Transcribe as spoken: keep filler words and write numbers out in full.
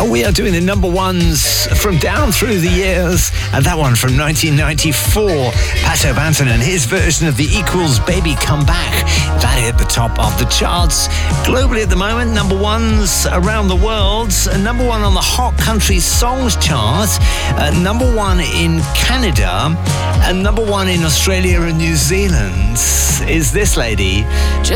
And we are doing the number ones from down through the years. And that one from nineteen ninety-four, Pato Banton and his version of The Equals' Baby Come Back. That hit the top of the charts. Globally at the moment, number ones around the world. Number one on the Hot Country Songs chart. Uh, number one in Canada. And number one in Australia and New Zealand is this lady.